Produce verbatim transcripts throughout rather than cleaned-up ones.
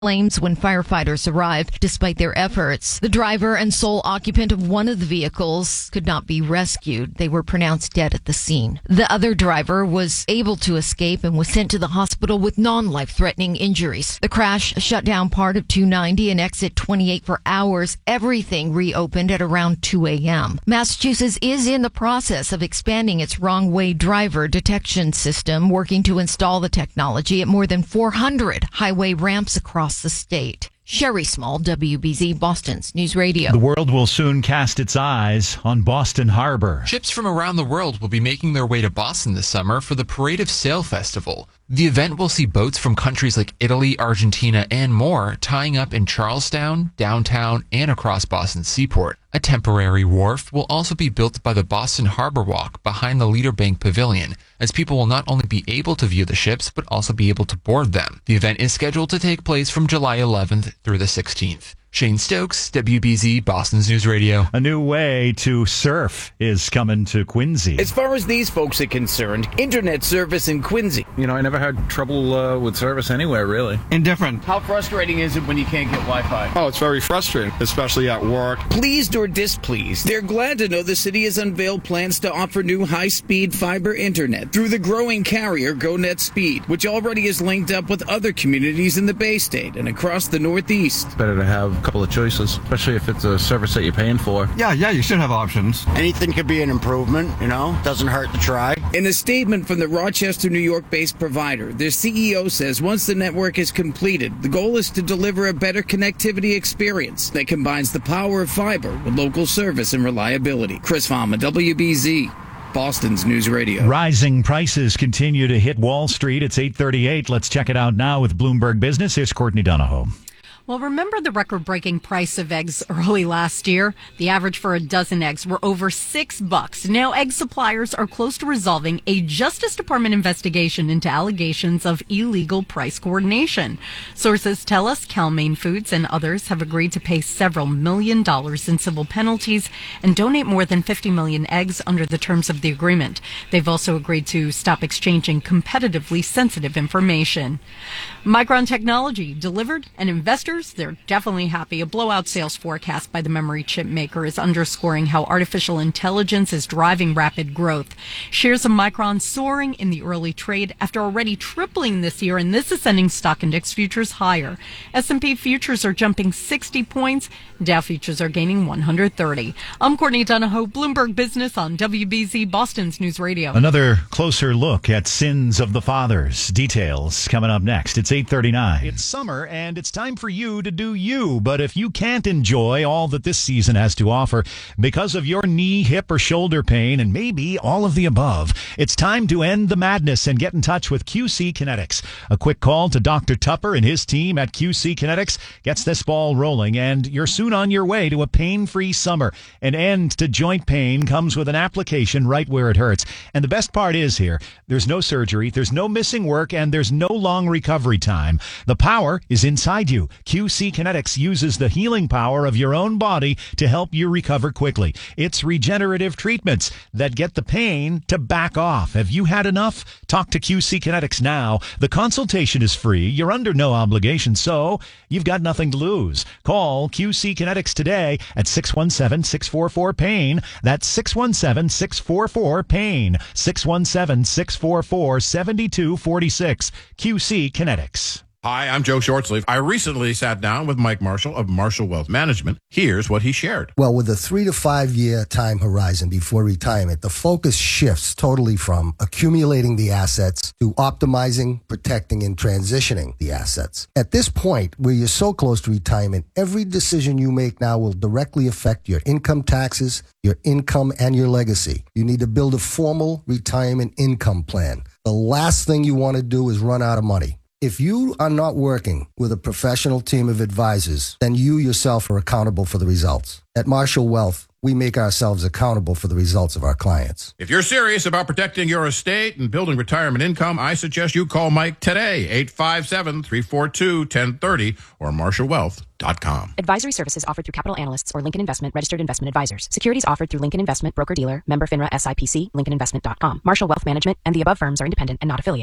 flames when firefighters arrived. Despite their efforts, the driver and sole occupant of one of the vehicles could not be rescued. They were pronounced dead at the scene. The other driver was able to escape and was sent to the hospital with non-life-threatening injuries. The crash shut down part of two ninety and exit twenty-eight for hours. Everything reopened at around two a.m. Massachusetts is in the process of expanding its wrong-way driver detection system, working to install the technology at more than four hundred highway ramps across the state. Sherry Small, W B Z, Boston's News Radio. The world will soon cast its eyes on Boston Harbor. Ships from around the world will be making their way to Boston this summer for the Parade of Sail Festival. The event will see boats from countries like Italy, Argentina, and more tying up in Charlestown, downtown, and across Boston's seaport. A temporary wharf will also be built by the Boston Harbor Walk behind the Leader Bank Pavilion, as people will not only be able to view the ships, but also be able to board them. The event is scheduled to take place from July eleventh through the sixteenth. Shane Stokes, W B Z, Boston's News Radio. A new way to surf is coming to Quincy. As far as these folks are concerned, internet service in Quincy. You know, I never had trouble uh, with service anywhere, really. Indifferent. How frustrating is it when you can't get Wi-Fi? Oh, it's very frustrating, especially at work. Pleased or displeased, they're glad to know the city has unveiled plans to offer new high-speed fiber internet through the growing carrier GoNet Speed, which already is linked up with other communities in the Bay State and across the Northeast. It's better to have a couple of choices, especially if it's a service that you're paying for. Yeah, yeah, you should have options. Anything could be an improvement, you know? Doesn't hurt to try. In a statement from the Rochester, New York-based provider, their C E O says once the network is completed, the goal is to deliver a better connectivity experience that combines the power of fiber with local service and reliability. Chris Fama, W B Z, Boston's News Radio. Rising prices continue to hit Wall Street. It's eight thirty-eight. Let's check it out now with Bloomberg Business. Here's Courtney Donahoe. Well, remember the record-breaking price of eggs early last year? The average for a dozen eggs were over six bucks. Now, egg suppliers are close to resolving a Justice Department investigation into allegations of illegal price coordination. Sources tell us Cal-Maine Foods and others have agreed to pay several million dollars in civil penalties and donate more than fifty million eggs under the terms of the agreement. They've also agreed to stop exchanging competitively sensitive information. Micron Technology delivered, and investors, they're definitely happy. A blowout sales forecast by the memory chip maker is underscoring how artificial intelligence is driving rapid growth. Shares of Micron soaring in the early trade after already tripling this year, and this is sending stock index futures higher. S and P futures are jumping sixty points. Dow futures are gaining one hundred thirty. I'm Courtney Donahoe, Bloomberg Business on W B Z, Boston's News Radio. Another closer look at sins of the fathers. Details coming up next. It's eight thirty-nine. It's summer, and it's time for you to do you. But if you can't enjoy all that this season has to offer because of your knee, hip, or shoulder pain, and maybe all of the above, it's time to end the madness and get in touch with Q C Kinetics. A quick call to Doctor Tupper and his team at Q C Kinetics gets this ball rolling, and you're soon on your way to a pain-free summer. An end to joint pain comes with an application right where it hurts. And the best part is here, there's no surgery, there's no missing work, and there's no long recovery time. The power is inside you. Q C Kinetics uses the healing power of your own body to help you recover quickly. It's regenerative treatments that get the pain to back off. Have you had enough? Talk to Q C Kinetics now. The consultation is free. You're under no obligation, so you've got nothing to lose. Call Q C Kinetics today at six one seven, six four four, PAIN. That's six one seven, six four four, PAIN. six one seven, six four four, seven two four six. Q C Kinetics. Hi, I'm Joe Shortsleeve. I recently sat down with Mike Marshall of Marshall Wealth Management. Here's what he shared. Well, with a three to five year time horizon before retirement, the focus shifts totally from accumulating the assets to optimizing, protecting, and transitioning the assets. At this point, where you're so close to retirement, every decision you make now will directly affect your income taxes, your income, and your legacy. You need to build a formal retirement income plan. The last thing you want to do is run out of money. If you are not working with a professional team of advisors, then you yourself are accountable for the results. At Marshall Wealth, we make ourselves accountable for the results of our clients. If you're serious about protecting your estate and building retirement income, I suggest you call Mike today, eight five seven, three four two, one zero three zero or marshall wealth dot com. Advisory services offered through Capital Analysts or Lincoln Investment Registered Investment Advisors. Securities offered through Lincoln Investment Broker Dealer, member FINRA S I P C, Lincoln Investment dot com. Marshall Wealth Management and the above firms are independent and not affiliated.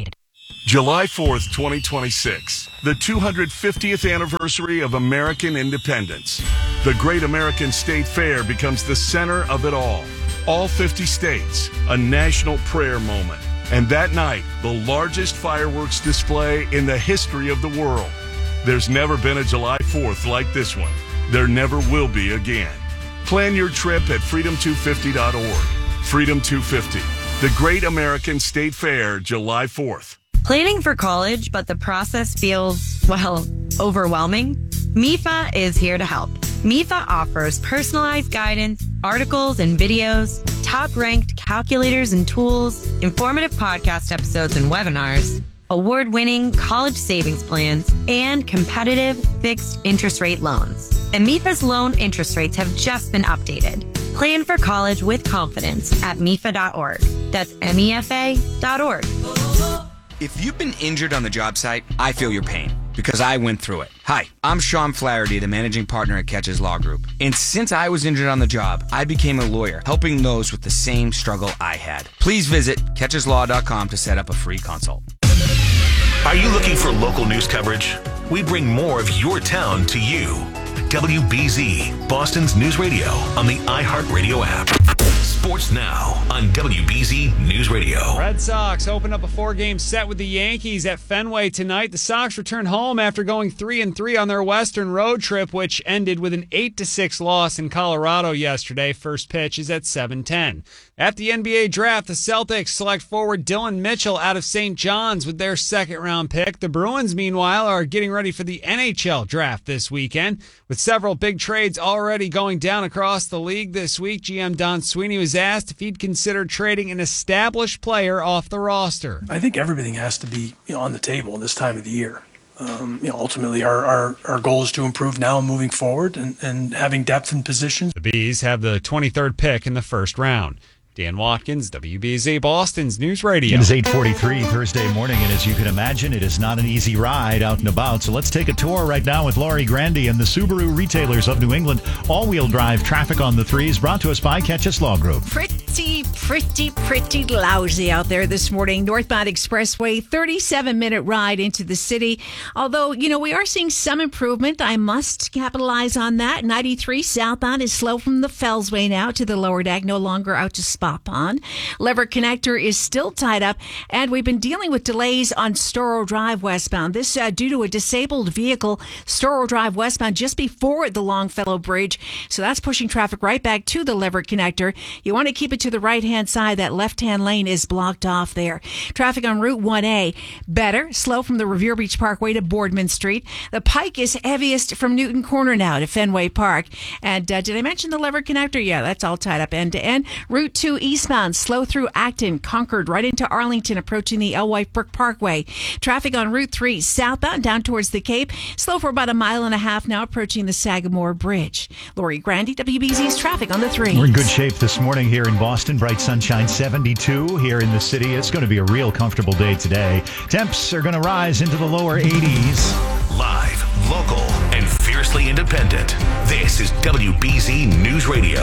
July fourth, twenty twenty-six, the two hundred fiftieth anniversary of American independence. The Great American State Fair becomes the center of it all. All fifty states, a national prayer moment. And that night, the largest fireworks display in the history of the world. There's never been a July fourth like this one. There never will be again. Plan your trip at freedom two fifty dot org. Freedom two fifty, the Great American State Fair, July fourth. Planning for college, but the process feels, well, overwhelming? M I F A is here to help. M I F A offers personalized guidance, articles and videos, top-ranked calculators and tools, informative podcast episodes and webinars, award-winning college savings plans, and competitive fixed interest rate loans. And M I F A's loan interest rates have just been updated. Plan for college with confidence at M I F A dot org. That's M E F A dot org. If you've been injured on the job site, I feel your pain because I went through it. Hi, I'm Sean Flaherty, the managing partner at Catches Law Group. And since I was injured on the job, I became a lawyer, helping those with the same struggle I had. Please visit catches law dot com to set up a free consult. Are you looking for local news coverage? We bring more of your town to you. W B Z, Boston's news radio on the iHeartRadio app. Sports now on W B Z News Radio. Red Sox open up a four-game set with the Yankees at Fenway tonight. The Sox return home after going three and three on their Western road trip, which ended with an eight to six loss in Colorado yesterday. First pitch is at seven ten. At the N B A draft, the Celtics select forward Dylan Mitchell out of Saint John's with their second-round pick. The Bruins, meanwhile, are getting ready for the N H L draft this weekend. With several big trades already going down across the league this week, G M Don Sweeney was asked if he'd consider trading an established player off the roster. I think everything has to be, you know, on the table this time of the year. Um, you know, ultimately, our, our, our goal is to improve now and moving forward and, and having depth in positions. The Bees have the twenty-third pick in the first round. Dan Watkins, W B Z Boston's News Radio. It is eight forty-three Thursday morning, and as you can imagine, it is not an easy ride out and about. So let's take a tour right now with Laurie Grandy and the Subaru retailers of New England. All-wheel drive traffic on the threes brought to us by Catches Law Group. Pretty, pretty, pretty lousy out there this morning. Northbound Expressway, thirty-seven minute ride into the city. Although, you know, we are seeing some improvement. I must capitalize on that. ninety-three southbound is slow from the Fellsway now to the lower deck, no longer out to Spa Pond. Lever connector is still tied up, and we've been dealing with delays on Storrow Drive westbound. This uh, due to a disabled vehicle, Storrow Drive westbound, just before the Longfellow Bridge. So that's pushing traffic right back to the lever connector. You want to keep it to the right-hand side. That left-hand lane is blocked off there. Traffic on Route one A, better, slow from the Revere Beach Parkway to Boardman Street. The Pike is heaviest from Newton Corner now to Fenway Park. And uh, did I mention the lever connector? Yeah, that's all tied up end to end. Route two eastbound, slow through Acton, Concord, right into Arlington, approaching the Ellswife Brook Parkway. Traffic on Route three southbound down towards the Cape, slow for about a mile and a half now, approaching the Sagamore Bridge. Lori Grandy, W B Z's traffic on the three. We're in good shape this morning here in Boston. Bright sunshine, seventy-two here in the city. It's going to be a real comfortable day today. Temps are going to rise into the lower eighties. Live, local, and fiercely independent. This is W B Z News Radio.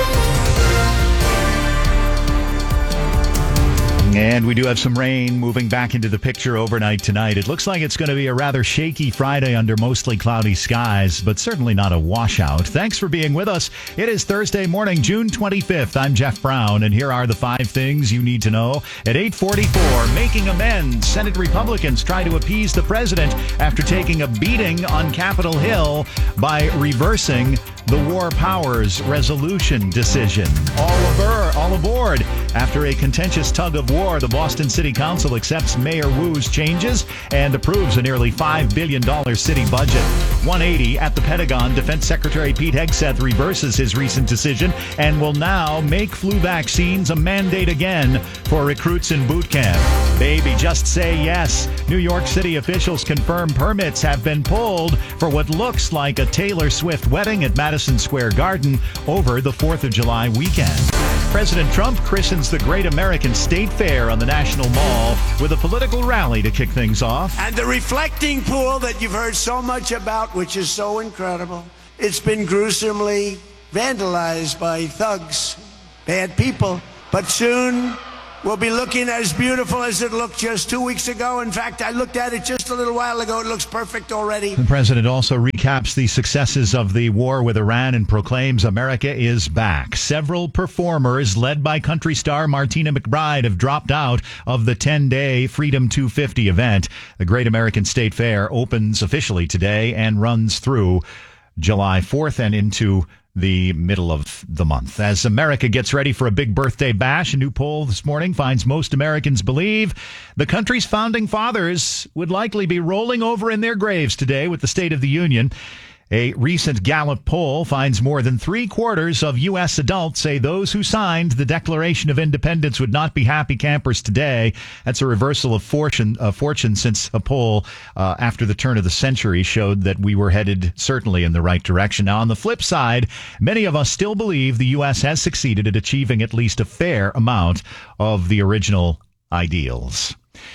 And we do have some rain moving back into the picture overnight tonight. It looks like it's going to be a rather shaky Friday under mostly cloudy skies, but certainly not a washout. Thanks for being with us. It is Thursday morning, June twenty-fifth. I'm Jeff Brown, and here are the five things you need to know. At eight forty-four, making amends. Senate Republicans try to appease the president after taking a beating on Capitol Hill by reversing the War Powers Resolution decision. All aboard, all aboard. After a contentious tug of war, the Boston City Council accepts Mayor Wu's changes and approves a nearly five billion dollars city budget. one eighty at the Pentagon, Defense Secretary Pete Hegseth reverses his recent decision and will now make flu vaccines a mandate again for recruits in boot camp. Baby, just say yes. New York City officials confirm permits have been pulled for what looks like a Taylor Swift wedding at Madison Square Garden over the fourth of July weekend. President Trump christens the Great American State Fair on the National Mall with a political rally to kick things off. And the reflecting pool that you've heard so much about, which is so incredible, it's been gruesomely vandalized by thugs, bad people. But soon will be looking as beautiful as it looked just two weeks ago. In fact, I looked at it just a little while ago. It looks perfect already. The president also recaps the successes of the war with Iran and proclaims America is back. Several performers, led by country star Martina McBride, have dropped out of the ten-day Freedom two fifty event. The Great American State Fair opens officially today and runs through July fourth and into the middle of the month. As America gets ready for a big birthday bash, a new poll this morning finds most Americans believe the country's founding fathers would likely be rolling over in their graves today with the State of the Union. A recent Gallup poll finds more than three quarters of U S adults say those who signed the Declaration of Independence would not be happy campers today. That's a reversal of fortune, uh, fortune since a poll uh, after the turn of the century showed that we were headed certainly in the right direction. Now, on the flip side, many of us still believe the U S has succeeded at achieving at least a fair amount of the original ideals.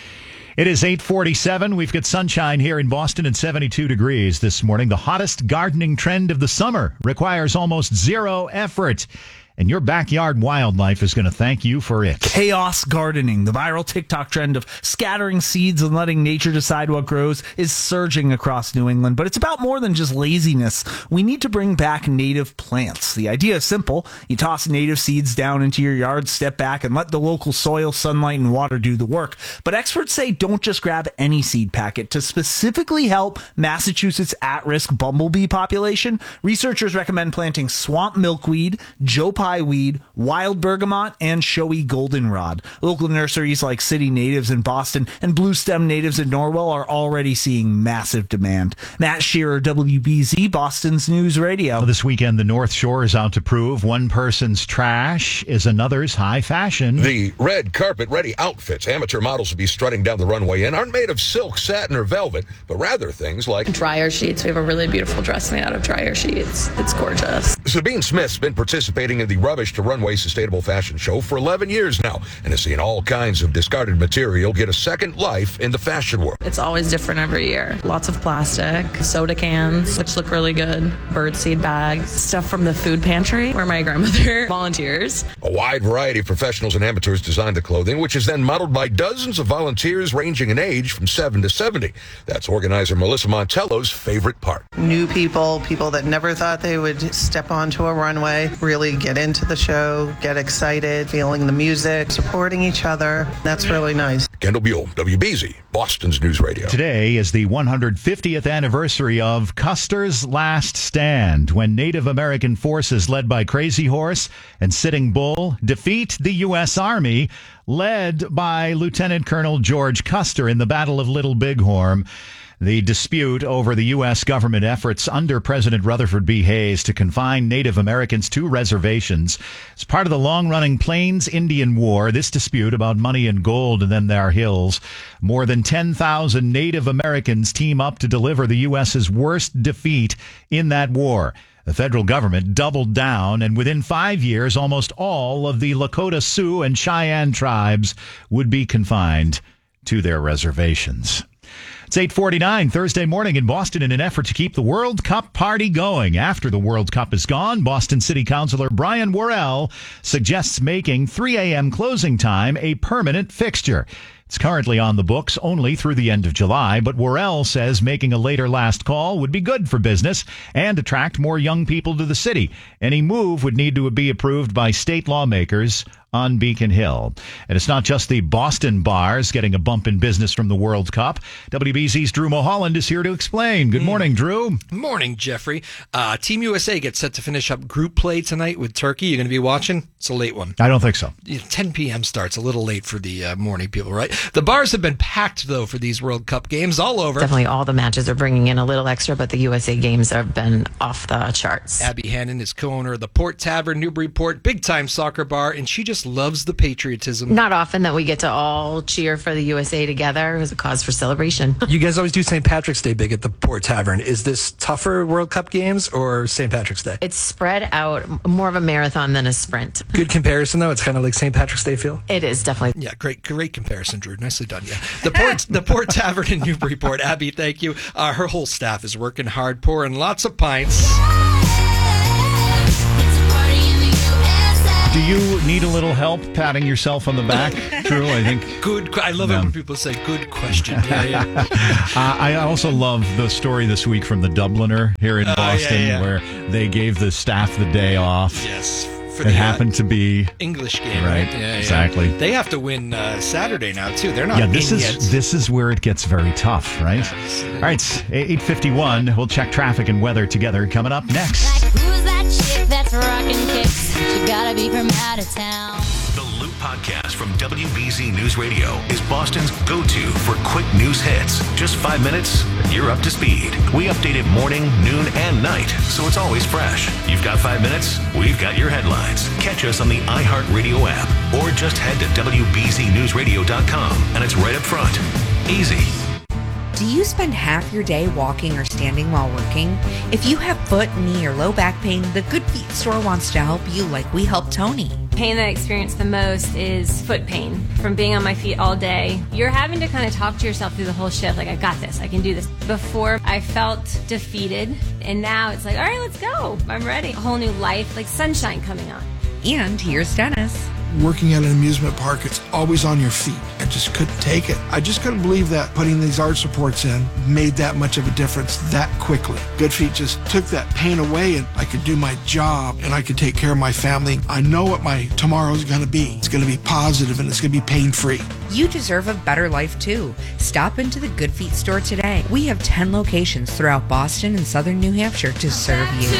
It is eight forty-seven. We've got sunshine here in Boston and seventy-two degrees this morning. The hottest gardening trend of the summer requires almost zero effort. And your backyard wildlife is going to thank you for it. Chaos gardening, the viral TikTok trend of scattering seeds and letting nature decide what grows, is surging across New England. But it's about more than just laziness. We need to bring back native plants. The idea is simple. You toss native seeds down into your yard, step back, and let the local soil, sunlight, and water do the work. But experts say don't just grab any seed packet. To specifically help Massachusetts' at-risk bumblebee population, researchers recommend planting swamp milkweed, Joe Pye weed, wild bergamot, and showy goldenrod. Local nurseries like City Natives in Boston and Blue Stem Natives in Norwell are already seeing massive demand. Matt Shearer, W B Z, Boston's News Radio. This weekend, the North Shore is out to prove one person's trash is another's high fashion. The red carpet-ready outfits amateur models will be strutting down the runway in aren't made of silk, satin, or velvet, but rather things like dryer sheets. We have a really beautiful dress made out of dryer sheets. It's gorgeous. Sabine Smith's been participating in the Rubbish to Runway Sustainable Fashion Show for eleven years now and has seen all kinds of discarded material get a second life in the fashion world. It's always different every year. Lots of plastic, soda cans, which look really good, birdseed bags, stuff from the food pantry where my grandmother volunteers. A wide variety of professionals and amateurs design the clothing, which is then modeled by dozens of volunteers ranging in age from seven to seventy. That's organizer Melissa Montello's favorite part. New people, people that never thought they would step onto a runway, really get into the show, get excited, feeling the music, supporting each other. That's really nice. Kendall Buell, W B Z, Boston's News Radio. Today is the one hundred fiftieth anniversary of Custer's Last Stand, when Native American forces led by Crazy Horse and Sitting Bull defeat the U S Army, led by Lieutenant Colonel George Custer in the Battle of Little Bighorn. The dispute over the U S government efforts under President Rutherford B. Hayes to confine Native Americans to reservations is part of the long-running Plains Indian War. This dispute about money and gold and then their hills. More than ten thousand Native Americans team up to deliver the U S's worst defeat in that war. The federal government doubled down, and within five years, almost all of the Lakota Sioux and Cheyenne tribes would be confined to their reservations. It's eight forty-nine Thursday morning in Boston. In an effort to keep the World Cup party going after the World Cup is gone, Boston City Councilor Brian Worrell suggests making three a.m. closing time a permanent fixture. It's currently on the books only through the end of July, but Worrell says making a later last call would be good for business and attract more young people to the city. Any move would need to be approved by state lawmakers on Beacon Hill. And it's not just the Boston bars getting a bump in business from the World Cup. W B Z's Drew Mulholland is here to explain. Good morning, Drew. Morning, Jeffrey. Uh, Team U S A gets set to finish up group play tonight with Turkey. You're going to be watching? It's a late one. I don't think so. ten p.m. starts, a little late for the uh, morning people, right? The bars have been packed, though, for these World Cup games all over. Definitely all the matches are bringing in a little extra, but the U S A games have been off the charts. Abby Hannon is co-owner of the Port Tavern, Newburyport, big-time soccer bar, and she just loves the patriotism. Not often that we get to all cheer for the U S A together. It was a cause for celebration. You guys always do Saint Patrick's Day big at the Port Tavern. Is this tougher World Cup games or Saint Patrick's Day? It's spread out, more of a marathon than a sprint. Good comparison, though. It's kind of like Saint Patrick's Day feel. It is, definitely. Yeah, great great comparison, Drew. Nicely done, yeah. The Port the Port Tavern in Newburyport. Abby, thank you. Uh, her whole staff is working hard, pouring lots of pints. Do you need a little help patting yourself on the back? True, I think. Good. I love No. it when people say "good question." Yeah, yeah. uh, I also love the story this week from the Dubliner here in Oh, yeah, Boston, yeah. where they gave the staff the day off. Yes. For It the, uh, happened to be English game, right. right? Yeah, yeah. Exactly. They have to win uh, Saturday now too. They're not Yeah, this in is yet. this is where it gets very tough, right? All right, it's eight fifty-one. We'll check traffic and weather together coming up next. Who's that chick that's rocking kicks? She gotta be from out of town. The Loop Podcast from W B Z News Radio is Boston's go-to for quick news hits. Just five minutes, and you're up to speed. We update it morning, noon, and night, so it's always fresh. You've got five minutes, we've got your headlines. Catch us on the iHeartRadio app, or just head to W B Z news radio dot com, and it's right up front. Easy. Do you spend half your day walking or standing while working? If you have foot, knee, or low back pain, the Good Feet store wants to help you like we helped Tony. Pain that I experience the most is foot pain from being on my feet all day. You're having to kind of talk to yourself through the whole shift, like, I got this, I can do this. Before, I felt defeated, and now it's like, all right, let's go. I'm ready. A whole new life, like sunshine coming on. And here's Dennis. Working at an amusement park, it's always on your feet. I just couldn't take it. I just couldn't believe that putting these arch supports in made that much of a difference that quickly. Good Feet just took that pain away, and I could do my job and I could take care of my family. I know what my tomorrow's going to be. It's going to be positive and it's going to be pain-free. You deserve a better life too. Stop into the Good Feet store today. We have ten locations throughout Boston and southern New Hampshire to serve you.